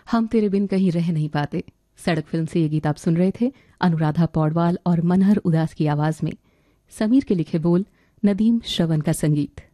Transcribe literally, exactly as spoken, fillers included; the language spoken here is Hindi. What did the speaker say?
हम तेरे बिन कहीं रह नहीं पाते। सड़क फिल्म से ये गीत आप सुन रहे थे अनुराधा पौडवाल और मनहर उदास की आवाज में। समीर के लिखे बोल, नदीम श्रवण का संगीत।